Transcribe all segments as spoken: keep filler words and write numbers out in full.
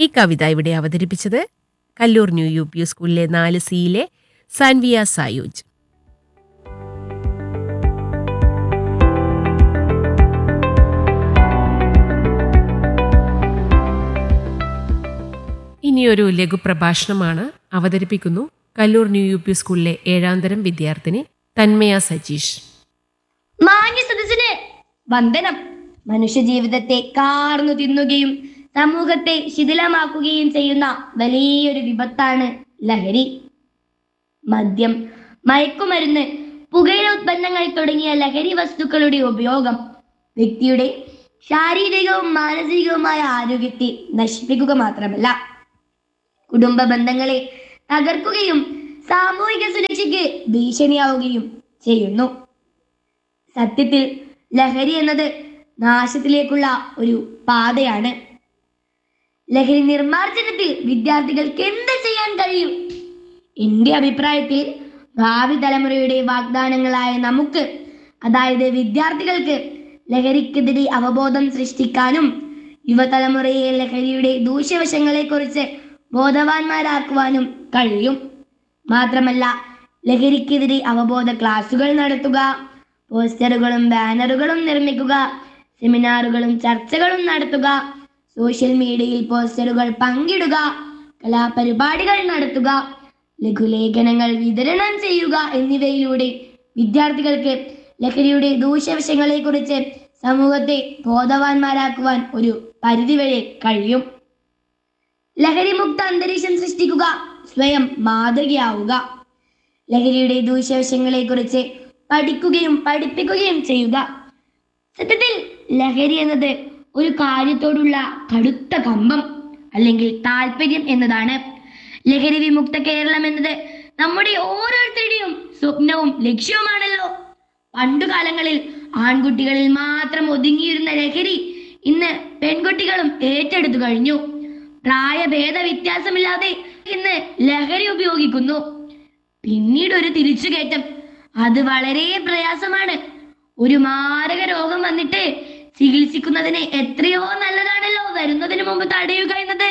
ഈ കവിത ഇവിടെ അവതരിപ്പിച്ചത് കല്ലൂർ ന്യൂ യു പി സ്കൂളിലെ നാല് സിയിലെ സാൻവിയ സായൂജ്. ഇനിയൊരു ലഘുപ്രഭാഷണമാണ്. അവതരിപ്പിക്കുന്നു കല്ലൂർ ന്യൂ യു പി സ്കൂളിലെ ഏഴാം തരം വിദ്യാർത്ഥിനി തന്മയ സജീഷ്. മാന്യ സദസ്സിന് വന്ദനം. മനുഷ്യജീവിതത്തെ കാർന്നു തിന്നുകയും സമൂഹത്തെ ശിഥിലമാക്കുകയും ചെയ്യുന്ന വലിയൊരു വിപത്താണ് ലഹരി. മദ്യം, മയക്കുമരുന്ന്, പുകയില ഉത്പന്നങ്ങൾ തുടങ്ങിയ ലഹരി വസ്തുക്കളുടെ ഉപയോഗം വ്യക്തിയുടെ ശാരീരികവും മാനസികവുമായ ആരോഗ്യത്തെ നശിപ്പിക്കുക മാത്രമല്ല, കുടുംബ ബന്ധങ്ങളെ തകർക്കുകയും സാമൂഹിക സുരക്ഷയ്ക്ക് ഭീഷണിയാവുകയും ചെയ്യുന്നു. സത്യത്തിൽ ലഹരി എന്നത് നാശത്തിലേക്കുള്ള ഒരു പാതയാണ്. ലഹരി നിർമ്മാർജ്ജനത്തിൽ വിദ്യാർത്ഥികൾക്ക് എന്ത് ചെയ്യാൻ കഴിയും? എൻ്റെ അഭിപ്രായത്തിൽ ഭാവി തലമുറയുടെ വാഗ്ദാനങ്ങളായ നമുക്ക്, അതായത് വിദ്യാർത്ഥികൾക്ക്, ലഹരിക്കെതിരെ അവബോധം സൃഷ്ടിക്കാനും യുവതലമുറയെ ലഹരിയുടെ ദൂഷ്യവശങ്ങളെക്കുറിച്ച് ബോധവാന്മാരാക്കുവാനും കഴിയും. മാത്രമല്ല, ലഹരിക്കെതിരെ അവബോധ ക്ലാസുകൾ നടത്തുക, പോസ്റ്ററുകളും ബാനറുകളും നിർമ്മിക്കുക, സെമിനാറുകളും ചർച്ചകളും നടത്തുക, സോഷ്യൽ മീഡിയയിൽ പോസ്റ്ററുകൾ പങ്കിടുക, കലാപരിപാടികൾ നടത്തുക, ലഘുലേഖനങ്ങൾ വിതരണം ചെയ്യുക എന്നിവയിലൂടെ വിദ്യാർത്ഥികൾക്ക് ലഹരിയുടെ ദൂഷ്യവശങ്ങളെക്കുറിച്ച് സമൂഹത്തെ ബോധവാന്മാരാക്കുവാൻ ഒരു പരിധിവരെ കഴിയും. ലഹരിമുക്ത അന്തരീക്ഷം സൃഷ്ടിക്കുക, സ്വയം മാതൃകയാവുക. ലഹരിയുടെ ദൂഷ്യവശങ്ങളെക്കുറിച്ച് പഠിക്കുകയും പഠിപ്പിക്കുകയും ചെയ്യുക. സത്യത്തിൽ ലഹരി എന്നത് ഒരു കാര്യത്തോടുള്ള കടുത്ത കമ്പം അല്ലെങ്കിൽ താല്പര്യം എന്നതാണ്. ലഹരി വിമുക്ത കേരളം എന്നത് നമ്മുടെ ഓരോരുത്തരുടെയും സ്വപ്നവും ലക്ഷ്യവുമാണല്ലോ. പണ്ടുകാലങ്ങളിൽ ആൺകുട്ടികളിൽ മാത്രം ഒതുങ്ങിയിരുന്ന ലഹരി ഇന്ന് പെൺകുട്ടികളും ഏറ്റെടുത്തു കഴിഞ്ഞു. പ്രായഭേദ വ്യത്യാസമില്ലാതെ ഇന്ന് ലഹരി ഉപയോഗിക്കുന്നു. പിന്നീട് ഒരു തിരിച്ചുകയറ്റം, അത് വളരെ പ്രയാസമാണ്. ഒരു മാരക രോഗം വന്നിട്ട് ചികിത്സിക്കുന്നതിന് എത്രയോ നല്ലതാണല്ലോ വരുന്നതിന് മുമ്പ് തടയുക എന്നത്.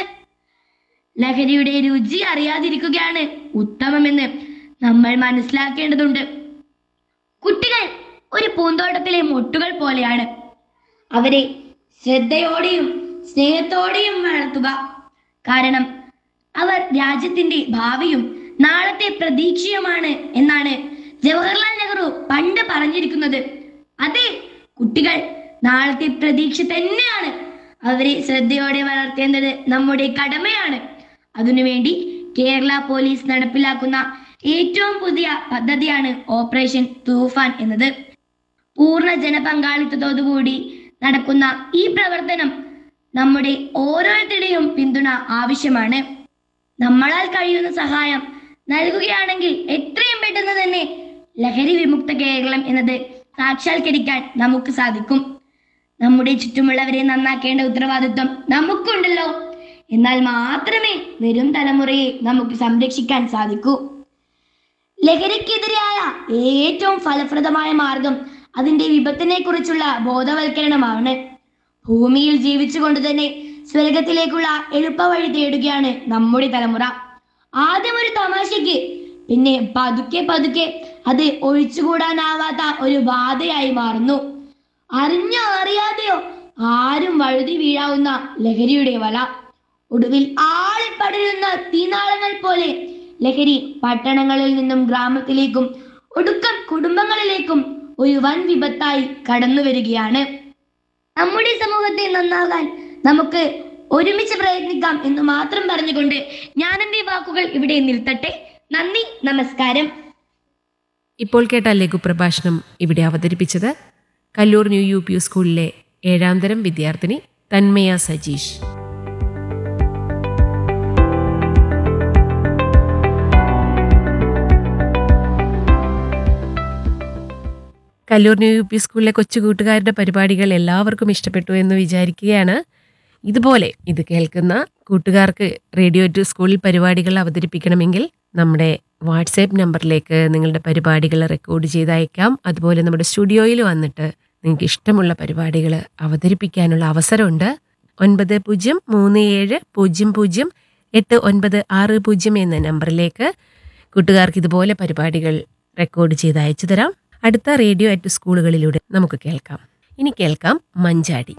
ലഹരിയുടെ രുചി അറിയാതിരിക്കുകയാണ് ഉത്തമമെന്ന് നമ്മൾ മനസ്സിലാക്കേണ്ടതുണ്ട്. കുട്ടികൾ ഒരു പൂന്തോട്ടത്തിലെ മൊട്ടുകൾ പോലെയാണ്. അവരെ ശ്രദ്ധയോടെയും സ്നേഹത്തോടെയും വളർത്തുക. കാരണം അവർ രാജ്യത്തിന്റെ ഭാവിയും നാളത്തെ പ്രതീക്ഷയുമാണ് എന്നാണ് ജവഹർലാൽ നെഹ്റു പണ്ട് പറഞ്ഞിരിക്കുന്നത്. അതെ, കുട്ടികൾ നാളത്തെ പ്രതീക്ഷ തന്നെയാണ്. അവരെ ശ്രദ്ധയോടെ വളർത്തേണ്ടത് നമ്മുടെ കടമയാണ്. അതിനുവേണ്ടി കേരള പോലീസ് നടപ്പിലാക്കുന്ന ഏറ്റവും പുതിയ പദ്ധതിയാണ് ഓപ്പറേഷൻ തൂഫാൻ എന്നത്. പൂർണ്ണ ജനപങ്കാളിത്തത്തോടുകൂടി നടക്കുന്ന ഈ പ്രവർത്തനം നമ്മുടെ ഓരോരുത്തരുടെയും പിന്തുണ ആവശ്യമാണ്. നമ്മളാൽ കഴിയുന്ന സഹായം നൽകുകയാണെങ്കിൽ എത്രയും പെട്ടെന്ന് തന്നെ ലഹരി വിമുക്ത കേരളം എന്നത് സാക്ഷാത്കരിക്കാൻ നമുക്ക് സാധിക്കും. നമ്മുടെ ചുറ്റുമുള്ളവരെ നന്നാക്കേണ്ട ഉത്തരവാദിത്വം നമുക്കുണ്ടല്ലോ. എന്നാൽ മാത്രമേ വരും തലമുറയെ നമുക്ക് സംരക്ഷിക്കാൻ സാധിക്കൂ. ലഹരിക്കെതിരായ ഏറ്റവും ഫലപ്രദമായ മാർഗം അതിന്റെ വിപത്തിനെ കുറിച്ചുള്ള ബോധവൽക്കരണമാണ്. ഭൂമിയിൽ ജീവിച്ചുകൊണ്ട് തന്നെ സ്വർഗത്തിലേക്കുള്ള എളുപ്പവഴി തേടുകയാണ് നമ്മുടെ തലമുറ. ആദ്യം ഒരു തമാശയ്ക്ക്, പിന്നെ പതുക്കെ പതുക്കെ അത് ഒഴിച്ചുകൂടാനാവാത്ത ഒരു ബാധയായി മാറുന്നു. അറിഞ്ഞോ അറിയാതെയോ ആരും വഴുതി വീഴാവുന്ന ലഹരിയുടെ വല. ഒടുവിൽ ആളിപ്പടരുന്ന തീനാളങ്ങൾ പോലെ ലഹരി പട്ടണങ്ങളിൽ നിന്നും ഗ്രാമത്തിലേക്കും ഒടുക്കം കുടുംബങ്ങളിലേക്കും ഒരു വൻ വിപത്തായി കടന്നു വരികയാണ്. നമ്മുടെ സമൂഹത്തെ നന്നാകാൻ നമുക്ക് ഒരുമിച്ച് പ്രയത്നിക്കാം എന്ന് മാത്രം പറഞ്ഞുകൊണ്ട് ഞാൻ എൻ്റെ വാക്കുകൾ ഇവിടെ നിർത്തട്ടെ. നന്ദി, നമസ്കാരം. ഇപ്പോൾ കേട്ട ലഘുപ്രഭാഷണം ഇവിടെ അവതരിപ്പിച്ചത് കല്ലൂർ ന്യൂ യു പി സ്കൂളിലെ ഏഴാം തരം വിദ്യാർത്ഥിനി Thanmaya Sajeesh. Kallur new U P സ്കൂളിലെ കൊച്ചു കൂട്ടുകാരുടെ പരിപാടികൾ എല്ലാവർക്കും ഇഷ്ടപ്പെട്ടു എന്ന് വിചാരിക്കുകയാണ്. ഇതുപോലെ ഇത് കേൾക്കുന്ന കൂട്ടുകാർക്ക് റേഡിയോ ടു സ്കൂളിൽ പരിപാടികൾ അവതരിപ്പിക്കണമെങ്കിൽ നമ്മുടെ വാട്സാപ്പ് നമ്പറിലേക്ക് നിങ്ങളുടെ പരിപാടികൾ റെക്കോർഡ് ചെയ്ത് അയക്കാം. അതുപോലെ നമ്മുടെ സ്റ്റുഡിയോയിൽ വന്നിട്ട് നിങ്ങൾക്ക് ഇഷ്ടമുള്ള പരിപാടികൾ അവതരിപ്പിക്കാനുള്ള അവസരമുണ്ട്. ഒൻപത് പൂജ്യം മൂന്ന് ഏഴ് പൂജ്യം പൂജ്യം എട്ട് ഒൻപത് ആറ് പൂജ്യം എന്ന നമ്പറിലേക്ക് കൂട്ടുകാർക്ക് ഇതുപോലെ പരിപാടികൾ റെക്കോർഡ് ചെയ്ത് അയച്ചു തരാം. അടുത്ത റേഡിയോ അറ്റ് സ്കൂളുകളിലൂടെ നമുക്ക് കേൾക്കാം. ഇനി കേൾക്കാം മഞ്ചാടി.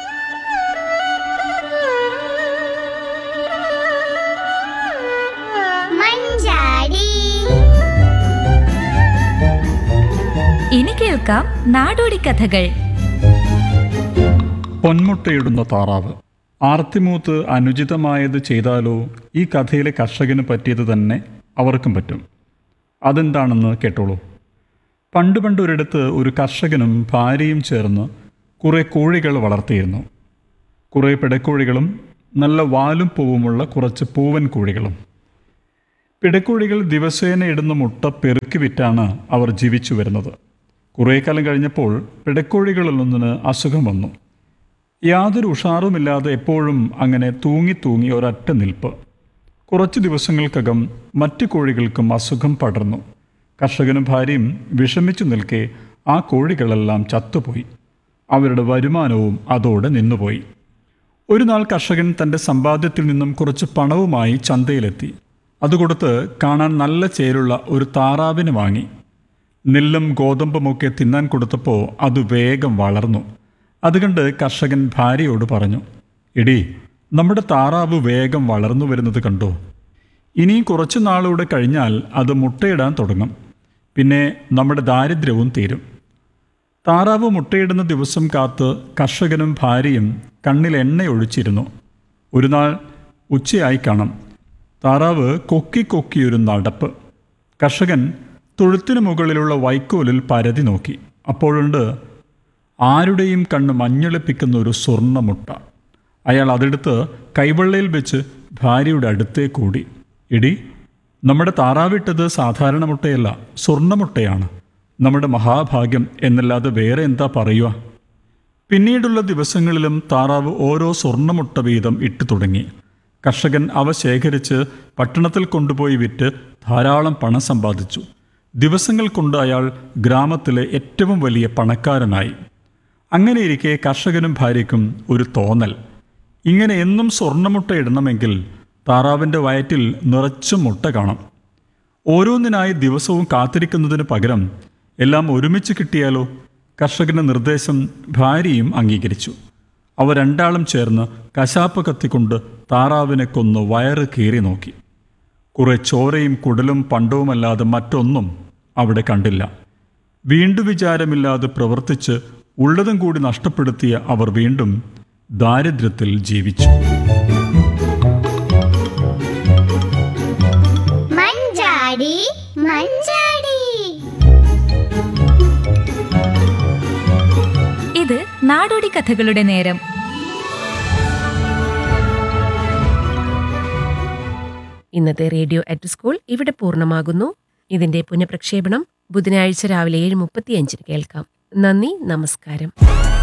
ഇനി കേൾക്കാം നാടോടി കഥകൾ. പൊന്മുട്ടയിടുന്ന താറാവ്. ആർത്തിമൂത്ത് അനുചിതമായത് ചെയ്താലോ ഈ കഥയിലെ കർഷകന് പറ്റിയത് തന്നെ അവർക്കും പറ്റും. അതെന്താണെന്ന് കേട്ടോളൂ. പണ്ട് പണ്ടൊരിടത്ത് ഒരു കർഷകനും ഭാര്യയും ചേർന്ന് കുറേ കോഴികൾ വളർത്തിയിരുന്നു. കുറേ പിടക്കോഴികളും നല്ല വാലും പൂവുമുള്ള കുറച്ച് പൂവൻ കോഴികളും. പിടക്കോഴികൾ ദിവസേന ഇടുന്ന മുട്ട പെറുക്കി വിറ്റാണ് അവർ ജീവിച്ചു വരുന്നത്. കുറേ കാലം കഴിഞ്ഞപ്പോൾ പിടക്കോഴികളിലൊന്നിന് അസുഖം വന്നു. യാതൊരു ഉഷാറുമില്ലാതെ എപ്പോഴും അങ്ങനെ തൂങ്ങി തൂങ്ങി ഒരൊറ്റ നിൽപ്പ്. കുറച്ച് ദിവസങ്ങൾക്കകം മറ്റു കോഴികൾക്കും അസുഖം പടർന്നു. കർഷകനും ഭാര്യയും വിഷമിച്ചു നിൽക്കെ ആ കോഴികളെല്ലാം ചത്തുപോയി. അവരുടെ വരുമാനവും അതോടെ നിന്നുപോയി. ഒരു നാൾ കർഷകൻ തൻ്റെ സമ്പാദ്യത്തിൽ നിന്നും കുറച്ച് പണവുമായി ചന്തയിലെത്തി. അതുകൊടുത്ത് കാണാൻ നല്ല ചേരുള്ള ഒരു താറാവിനെ വാങ്ങി. നെല്ലും ഗോതമ്പുമൊക്കെ തിന്നാൻ കൊടുത്തപ്പോൾ അത് വേഗം വളർന്നു. അതുകണ്ട് കർഷകൻ ഭാര്യയോട് പറഞ്ഞു, എടീ, നമ്മുടെ താറാവ് വേഗം വളർന്നു വരുന്നത് കണ്ടോ? ഇനിയും കുറച്ച് നാളൂടെ കഴിഞ്ഞാൽ അത് മുട്ടയിടാൻ തുടങ്ങും. പിന്നെ നമ്മുടെ ദാരിദ്ര്യവും തീരും. താറാവ് മുട്ടയിടുന്ന ദിവസം കാത്ത് കർഷകനും ഭാര്യയും കണ്ണിൽ എണ്ണയൊഴിച്ചിരുന്നു. ഒരു നാൾ ഉച്ചയായി കാണാം. താറാവ് കൊക്കി കൊക്കിയൊരു നടപ്പ്. കർഷകൻ തൊഴുത്തിനു മുകളിലുള്ള വൈക്കോലിൽ പരതി നോക്കി. അപ്പോഴുണ്ട് ആരുടെയും കണ്ണ് മഞ്ഞളിപ്പിക്കുന്ന ഒരു സ്വർണ്ണമുട്ട. അയാൾ അതെടുത്ത് കൈവെള്ളയിൽ വെച്ച് ഭാര്യയുടെ അടുത്തേ കൂടി. എടി, നമ്മുടെ താറാവിട്ടത് സാധാരണ മുട്ടയല്ല, സ്വർണ്ണമുട്ടയാണ്. നമ്മുടെ മഹാഭാഗ്യം എന്നല്ലാതെ വേറെ എന്താ പറയുക? പിന്നീടുള്ള ദിവസങ്ങളിലും താറാവ് ഓരോ സ്വർണ്ണമുട്ട വീതം ഇട്ടു തുടങ്ങി. കർഷകൻ അവ ശേഖരിച്ച് പട്ടണത്തിൽ കൊണ്ടുപോയി വിറ്റ് ധാരാളം പണം സമ്പാദിച്ചു. ദിവസങ്ങൾ കൊണ്ട് അയാൾ ഗ്രാമത്തിലെ ഏറ്റവും വലിയ പണക്കാരനായി. അങ്ങനെയിരിക്കെ കർഷകനും ഭാര്യയ്ക്കും ഒരു തോന്നൽ. ഇങ്ങനെ എന്നും സ്വർണ്ണമുട്ട ഇടണമെങ്കിൽ താറാവിൻ്റെ വയറ്റിൽ നിറച്ചും മുട്ട കാണും. ഓരോന്നിനായി ദിവസവും കാത്തിരിക്കുന്നതിന് പകരം എല്ലാം ഒരുമിച്ച് കിട്ടിയാലോ? കർഷകൻ്റെ നിർദ്ദേശം ഭാര്യയും അംഗീകരിച്ചു. അവ രണ്ടാളും ചേർന്ന് കശാപ്പ് കത്തിക്കൊണ്ട് താറാവിനെ കൊന്ന് വയറ് കീറി നോക്കി. കുറെ ചോരയും കുടലും പണ്ടവുമല്ലാതെ മറ്റൊന്നും അവിടെ കണ്ടില്ല. വീണ്ടും വിചാരമില്ലാതെ പ്രവർത്തിച്ച് ഉള്ളതും കൂടി നഷ്ടപ്പെടുത്തിയ അവർ വീണ്ടും ദാരിദ്ര്യത്തിൽ ജീവിച്ചു. മഞ്ചാടി മഞ്ചാടി. ഇത് നാടോടി കഥകളുടെ നേരം. ഇന്നത്തെ റേഡിയോ അറ്റ് സ്കൂൾ ഇവിടെ പൂർണ്ണമാകുന്നു. ഇതിന്റെ പുനഃപ്രക്ഷേപണം ബുധനാഴ്ച രാവിലെ ഏഴ് മുപ്പത്തിയഞ്ചിന് കേൾക്കാം. നന്ദി, നമസ്കാരം.